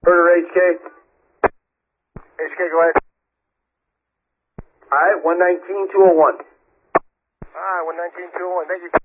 Herder HK. HK, go ahead. Alright, 119-201. Alright, 119-201, thank you.